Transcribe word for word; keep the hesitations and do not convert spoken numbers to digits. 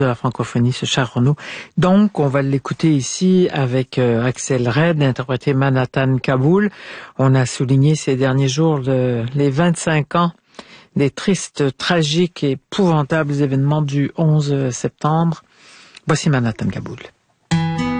de la francophonie, ce cher Renaud. Donc, on va l'écouter ici avec euh, Axel Red, interprété Manhattan Kaboul. On a souligné ces derniers jours le, les vingt-cinq ans des tristes, tragiques et épouvantables événements du onze septembre. Voici Manhattan Kaboul.